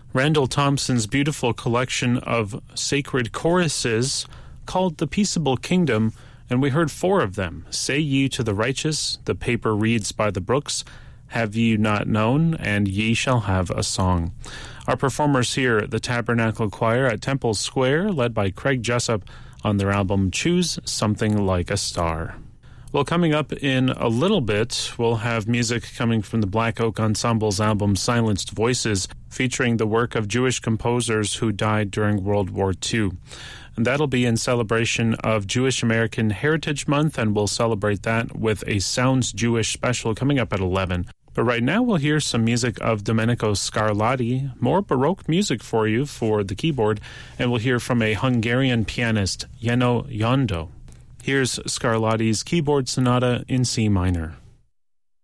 Randall Thompson's beautiful collection of sacred choruses called The Peaceable Kingdom, and we heard 4 of them. Say Ye to the Righteous, The Paper Reads by the Brooks, Have Ye Not Known, and Ye Shall Have a Song. Our performers here at the Tabernacle Choir at Temple Square, led by Craig Jessup, on their album Choose Something Like a Star. Well, coming up in a little bit, we'll have music coming from the Black Oak Ensemble's album Silenced Voices, featuring the work of Jewish composers who died during World War II. And that'll be in celebration of Jewish American Heritage Month, and we'll celebrate that with a Sounds Jewish special coming up at 11. But right now we'll hear some music of Domenico Scarlatti, more Baroque music for you for the keyboard, and we'll hear from a Hungarian pianist, Jenő Jandó. Here's Scarlatti's Keyboard Sonata in C minor.